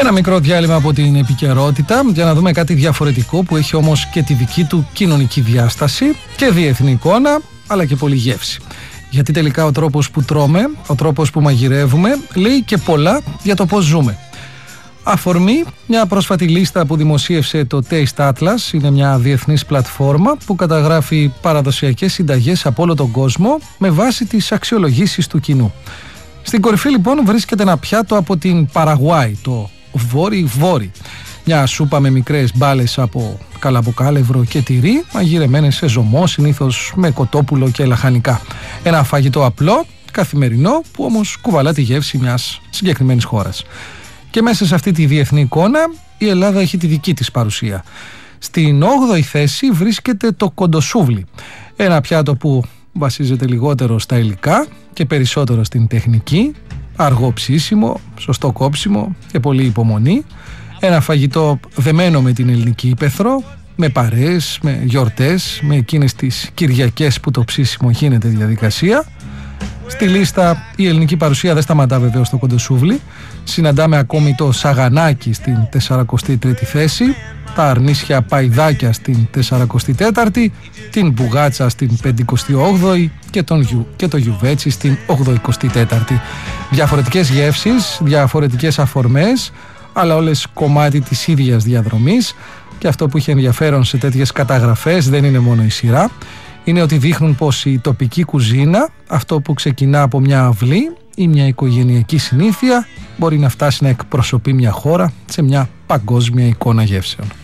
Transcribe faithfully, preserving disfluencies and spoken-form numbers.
Ένα μικρό διάλειμμα από την επικαιρότητα για να δούμε κάτι διαφορετικό που έχει όμως και τη δική του κοινωνική διάσταση και διεθνή εικόνα, αλλά και πολύ γεύση. Γιατί τελικά ο τρόπος που τρώμε, ο τρόπος που μαγειρεύουμε, λέει και πολλά για το πώς ζούμε. Αφορμή, μια πρόσφατη λίστα που δημοσίευσε το Taste Atlas, είναι μια διεθνής πλατφόρμα που καταγράφει παραδοσιακές συνταγές από όλο τον κόσμο με βάση τις αξιολογήσεις του κοινού. Στην κορυφή λοιπόν βρίσκεται ένα πιάτο από την Παραγουάη, το βόρι-βόρι. Μια σούπα με μικρές μπάλες από καλαμποκάλευρο και τυρί, μαγειρεμένες σε ζωμό, συνήθως με κοτόπουλο και λαχανικά. Ένα φαγητό απλό, καθημερινό, που όμως κουβαλά τη γεύση μιας συγκεκριμένης χώρας. Και μέσα σε αυτή τη διεθνή εικόνα η Ελλάδα έχει τη δική της παρουσία. Στην όγδοη θέση βρίσκεται το κοντοσούβλι. Ένα πιάτο που βασίζεται λιγότερο στα υλικά και περισσότερο στην τεχνική, αργό ψήσιμο, σωστό κόψιμο και πολλή υπομονή. Ένα φαγητό δεμένο με την ελληνική ύπαιθρο, με παρέες, με γιορτές, με εκείνες τις Κυριακές που το ψήσιμο γίνεται διαδικασία. Στη λίστα η ελληνική παρουσία δεν σταματά βεβαίως στο κοντοσούβλι. Συναντάμε ακόμη το σαγανάκι στην σαρανταοστή τρίτη θέση, τα αρνίσια παϊδάκια στην σαρανταοστή τέταρτη, την μπουγάτσα στην πενηκοστή όγδοη και, τον, και το γιουβέτσι στην ογδοηκοστή τέταρτη. Διαφορετικές γεύσεις, διαφορετικές αφορμές, αλλά όλες κομμάτι της ίδιας διαδρομής. Και αυτό που είχε ενδιαφέρον σε τέτοιες καταγραφές δεν είναι μόνο η σειρά, είναι ότι δείχνουν πως η τοπική κουζίνα, αυτό που ξεκινά από μια αυλή ή μια οικογενειακή συνήθεια, μπορεί να φτάσει να εκπροσωπεί μια χώρα σε μια παγκόσμια εικόνα γεύσεων.